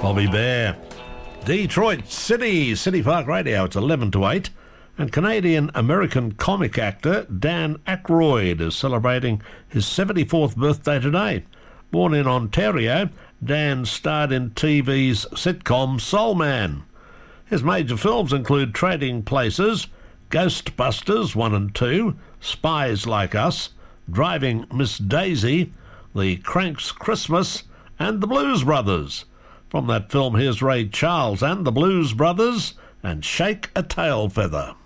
Bobby Bear. Detroit City Park Radio, it's 11 to 8. And Canadian-American comic actor Dan Aykroyd is celebrating his 74th birthday today. Born in Ontario, Dan starred in TV's sitcom Soul Man. His major films include Trading Places, Ghostbusters 1 and 2, Spies Like Us, Driving Miss Daisy, The Cranks Christmas, and The Blues Brothers. From that film, here's Ray Charles and the Blues Brothers and Shake a Tail Feather.